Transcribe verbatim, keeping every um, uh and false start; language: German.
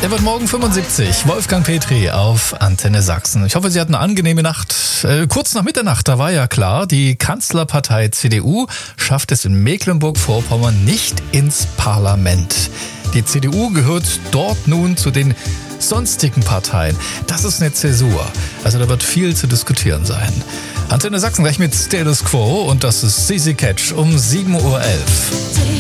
Er wird morgen fünfundsiebzig. Wolfgang Petri auf Antenne Sachsen. Ich hoffe, Sie hatten eine angenehme Nacht. Äh, kurz nach Mitternacht, da war ja klar, die Kanzlerpartei C D U schafft es in Mecklenburg-Vorpommern nicht ins Parlament. Die C D U gehört dort nun zu den sonstigen Parteien. Das ist eine Zäsur. Also da wird viel zu diskutieren sein. Antenne Sachsen gleich mit Status Quo und das ist C C Catch um sieben Uhr elf.